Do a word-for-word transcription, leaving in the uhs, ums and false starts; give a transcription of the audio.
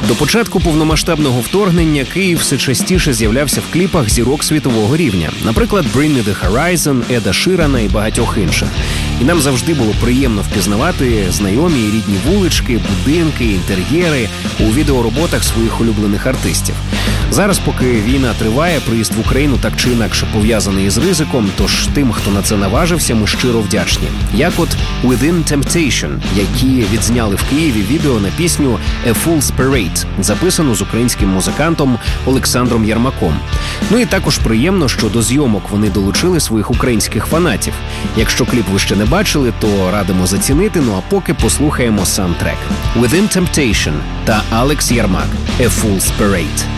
До початку повномасштабного вторгнення Київ все частіше з'являвся в кліпах зірок світового рівня. Наприклад, Bring Me The Horizon, Еда Ширана і багатьох інших. І нам завжди було приємно впізнавати знайомі і рідні вулички, будинки, інтер'єри у відеороботах своїх улюблених артистів. Зараз, поки війна триває, приїзд в Україну так чи інакше пов'язаний із ризиком, тож тим, хто на це наважився, ми щиро вдячні. Як от Within Temptation, які відзняли в Києві відео на пісню A Fool's Parade, записану з українським музикантом Олександром Ярмаком. Ну і також приємно, що до зйомок вони долучили своїх українських фанатів. Якщо кліп ви ще не бачили, то радимо зацінити, ну а поки послухаємо саундтрек. Within Temptation та Алекс Ярмак, A Fool's Parade.